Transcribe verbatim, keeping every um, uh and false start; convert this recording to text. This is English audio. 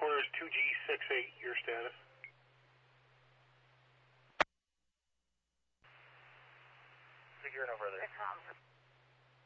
headquarters two G six eight, your status. Figure no further.